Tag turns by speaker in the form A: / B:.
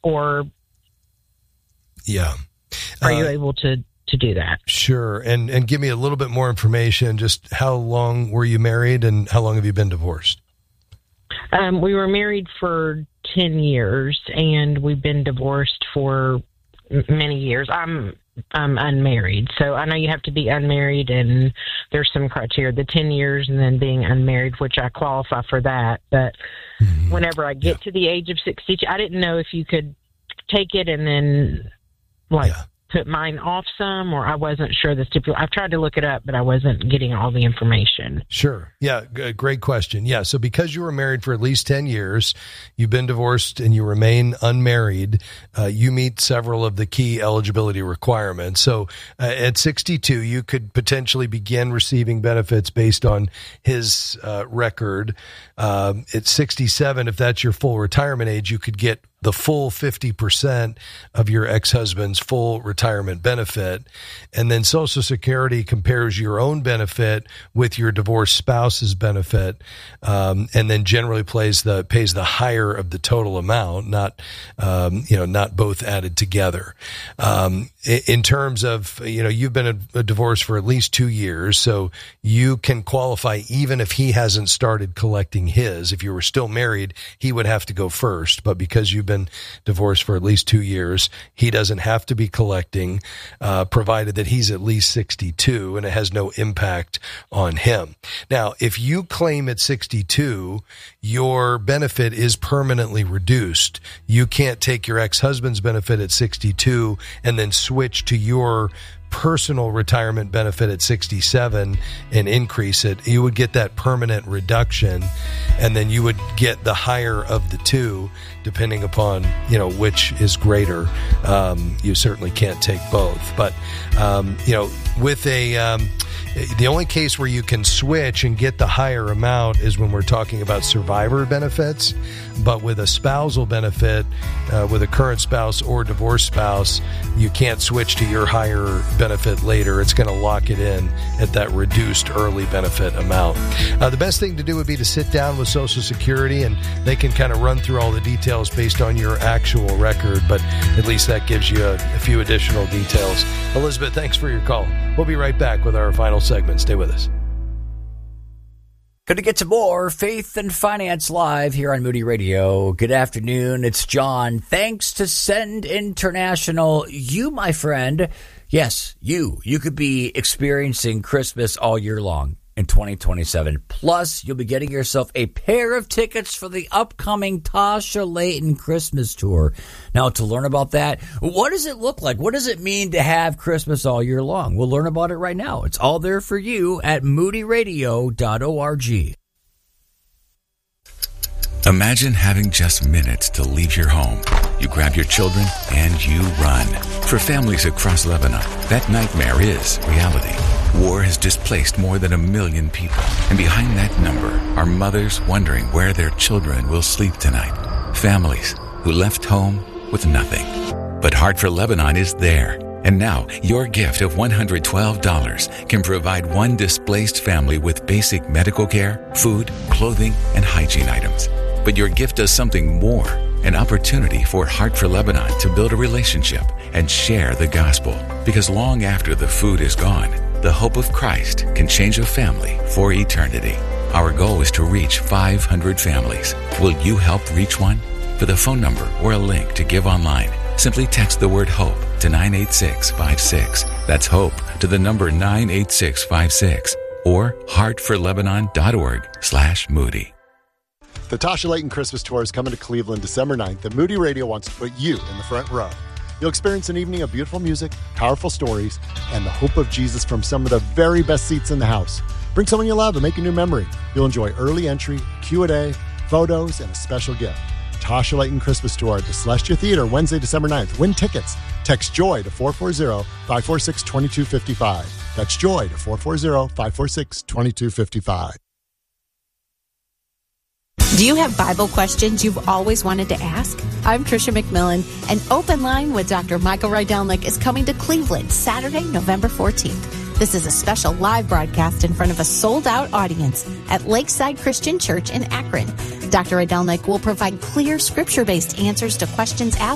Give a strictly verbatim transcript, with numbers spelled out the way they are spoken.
A: or
B: yeah,
A: are
B: uh,
A: you able to, to do that?
B: Sure. And, and give me a little bit more information. Just how long were you married and how long have you been divorced?
A: Um, we were married for ten years and we've been divorced for m- many years. I'm, I'm unmarried. So I know you have to be unmarried and there's some criteria, the ten years and then being unmarried, which I qualify for that. But mm-hmm. whenever I get yeah. to the age of sixty-two, I didn't know if you could take it and then like yeah. put mine off some, or I wasn't sure the stipulation. I've tried to look it up, but I wasn't getting all the information.
B: Sure. Yeah. G- great question. Yeah. So because you were married for at least ten years, you've been divorced and you remain unmarried, uh, you meet several of the key eligibility requirements. So uh, at sixty-two, you could potentially begin receiving benefits based on his uh, record. Um, at sixty-seven, if that's your full retirement age, you could get the full fifty percent of your ex-husband's full retirement benefit. And then Social Security compares your own benefit with your divorced spouse's benefit, um, and then generally plays the, pays the higher of the total amount, not, um, you know, not both added together. Um, in terms of, you know, you've been a, a divorce for at least two years, so you can qualify even if he hasn't started collecting his. If you were still married, he would have to go first, but because you've been divorced for at least two years, he doesn't have to be collecting, uh, provided that he's at least sixty-two and it has no impact on him. Now, if you claim at sixty-two, your benefit is permanently reduced. You can't take your ex-husband's benefit at sixty-two and then switch to your personal retirement benefit at sixty-seven and increase it. You would get that permanent reduction, and then you would get the higher of the two, depending upon, you know, which is greater. Um, you certainly can't take both, but, um, you know, with a, um, the only case where you can switch and get the higher amount is when we're talking about survivor benefits. But with a spousal benefit, uh, with a current spouse or divorced spouse, you can't switch to your higher benefit later. It's going to lock it in at that reduced early benefit amount. Uh, the best thing to do would be to sit down with Social Security, and they can kind of run through all the details based on your actual record, but at least that gives you a, a few additional details. Elizabeth, thanks for your call. We'll be right back with our final segment. Stay with us.
C: Going to get to more Faith and Finance Live here on Moody Radio. Good afternoon. It's John. Thanks to Send International. You, my friend, yes, you, you could be experiencing Christmas all year long in twenty twenty-seven. Plus, you'll be getting yourself a pair of tickets for the upcoming Tasha Layton Christmas tour. Now, to learn about that, what does it look like? What does it mean to have Christmas all year long? We'll learn about it right now. It's all there for you at moody radio dot org.
D: Imagine having just minutes to leave your home. You grab your children and you run. For families across Lebanon, that nightmare is reality. War has displaced more than a million people. And behind that number are mothers wondering where their children will sleep tonight. Families who left home with nothing. But Heart for Lebanon is there. And now, your gift of one hundred twelve dollars can provide one displaced family with basic medical care, food, clothing, and hygiene items. But your gift does something more, an opportunity for Heart for Lebanon to build a relationship and share the gospel. Because long after the food is gone, the hope of Christ can change a family for eternity. Our goal is to reach five hundred families. Will you help reach one? For the phone number or a link to give online, simply text the word HOPE to nine eight six five six. That's HOPE to the number nine eight six five six or heart for lebanon dot org slash Moody.
E: The Tasha Layton Christmas Tour is coming to Cleveland December ninth, and Moody Radio wants to put you in the front row. You'll experience an evening of beautiful music, powerful stories, and the hope of Jesus from some of the very best seats in the house. Bring someone you love and make a new memory. You'll enjoy early entry, Q and A, photos, and a special gift. Tasha Layton Christmas Tour at the Celestia Theater, Wednesday, December ninth. Win tickets. Text JOY to four four zero, five four six, two two five five. That's JOY to four four zero, five four six, two two five five.
F: Do you have Bible questions you've always wanted to ask? I'm Tricia McMillan, and Open Line with Doctor Michael Rydelnik is coming to Cleveland Saturday, November fourteenth. This is a special live broadcast in front of a sold-out audience at Lakeside Christian Church in Akron. Doctor Rydelnik will provide clear, scripture-based answers to questions asked